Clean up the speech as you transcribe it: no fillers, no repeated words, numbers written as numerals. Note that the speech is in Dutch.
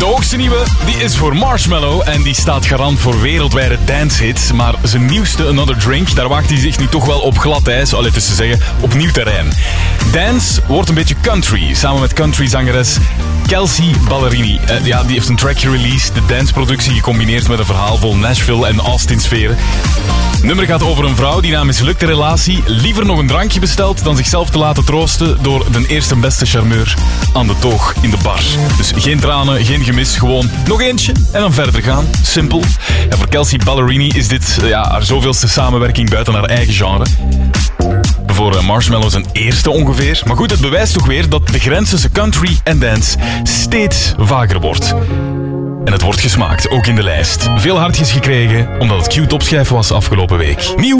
hoogste nieuwe die is voor Marshmello en die staat garant voor wereldwijde dancehits. Maar zijn nieuwste Another Drink, daar waagt hij zich nu toch wel op glad ijs, al het te zeggen, op nieuw terrein. Dance wordt een beetje country, samen met countryzangeres Kelsea Ballerini. Die heeft een track gereleased, de danceproductie gecombineerd met een verhaal vol Nashville en Austin-sferen. Het nummer gaat over een vrouw die na een mislukte relatie liever nog een drankje bestelt dan zichzelf te laten troosten door de eerste beste charmeur aan de toog in de bar. Dus geen tranen, geen gemis, gewoon nog eentje en dan verder gaan. Simpel. En voor Kelsea Ballerini is dit haar zoveelste samenwerking buiten haar eigen genre. Voor Marshmello zijn eerste ongeveer. Maar goed, het bewijst toch weer dat de grens tussen country en dance steeds vager wordt. En het wordt gesmaakt, ook in de lijst. Veel hartjes gekregen, omdat het cute opschrijven was afgelopen week. Nieuw